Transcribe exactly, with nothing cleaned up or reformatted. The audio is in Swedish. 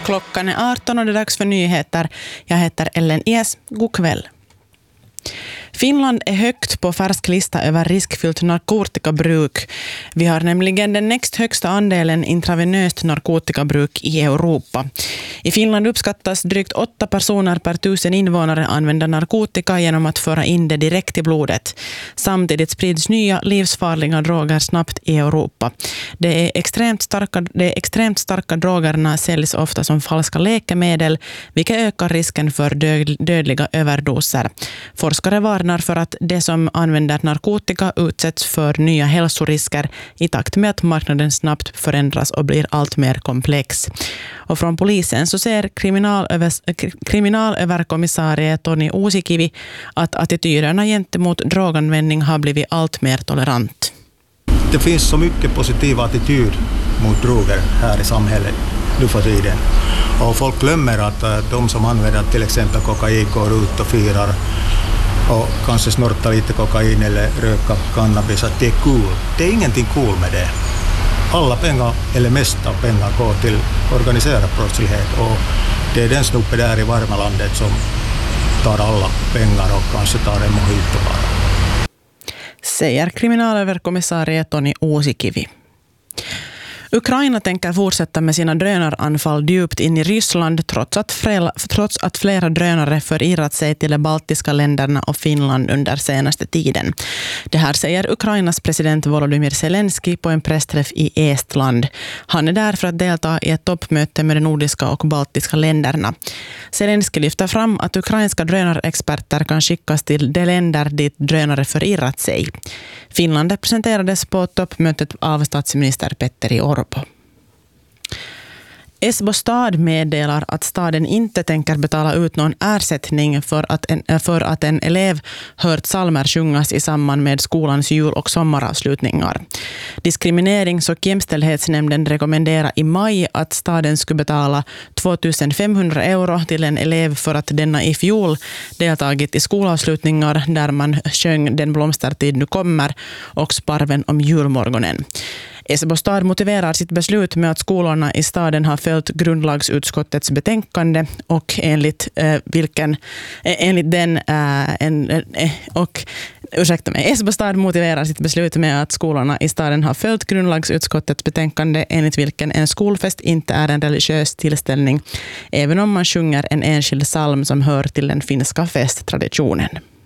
Klockan är arton och det är dags för nyheter. Jag heter Ellen Ies. God kväll. Finland är högt på färsk lista över riskfyllt narkotikabruk. Vi har nämligen den näst högsta andelen intravenöst narkotikabruk i Europa. I Finland uppskattas drygt åtta personer per tusen invånare använda narkotika genom att föra in det direkt i blodet. Samtidigt sprids nya livsfarliga droger snabbt i Europa. Det är extremt starka, de extremt starka drogerna säljs ofta som falska läkemedel, vilket ökar risken för död, dödliga överdoser. Forskare varnar för att de som använder narkotika utsätts för nya hälsorisker i takt med att marknaden snabbt förändras och blir allt mer komplex. Och från polisen så ser kriminalöver, kriminalöverkommissarie Toni Uusikivi att attityderna gentemot droganvändning har blivit allt mer tolerant. Det finns så mycket positiv attityd mot droger här i samhället nu för tiden. Och folk glömmer att de som använder till exempel kokain går ut och firar och kanske snorta lite kokain eller röka cannabis, att det är cool. Det är ingenting cool med det. Alla pengar, eller mesta pengar, går till organiserad brottslighet och det är den snoppe där i Varmalandet som tar alla pengar och kanske tar en mojito bara. Säger kriminalöverkommissarie Toni Uusikivi. Ukraina tänker fortsätta med sina drönaranfall djupt in i Ryssland trots att, flera, trots att flera drönare förirrat sig till de baltiska länderna och Finland under senaste tiden. Det här säger Ukrainas president Volodymyr Zelensky på en pressträff i Estland. Han är där för att delta i ett toppmöte med de nordiska och baltiska länderna. Zelensky lyfter fram att ukrainska drönarexperter kan skickas till de länder dit drönare förirrat sig. Finland representerades på toppmötet av statsminister Petteri Orpo. Esbo stad meddelar att staden inte tänker betala ut någon ersättning för att en, för att en elev hört psalmer sjungas i samband med skolans jul- och sommaravslutningar. Diskriminerings- och jämställdhetsnämnden rekommenderar i maj att staden skulle betala tvåtusenfemhundra euro till en elev för att denna i fjol deltagit i skolavslutningar där man sjöng Den blomstertid nu kommer och Sparven om julmorgonen. Esbo stad motiverar sitt beslut med att skolorna i staden har följt grundlagsutskottets betänkande och enligt eh, vilken eh, enligt den eh, en, eh, och ursäkta mig, Esbo stad motiverar sitt beslut med att skolorna i staden har följt grundlagsutskottets betänkande enligt vilken en skolfest inte är en religiös tillställning även om man sjunger en enskild psalm som hör till den finska festtraditionen.